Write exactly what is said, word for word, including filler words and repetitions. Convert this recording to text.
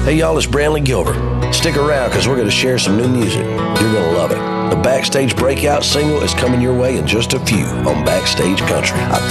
Hey y'all, it's Brantley Gilbert. Stick around because we're going to share some new music. You're going to love it. The Backstage Breakout single is coming your way in just a few on Backstage Country. I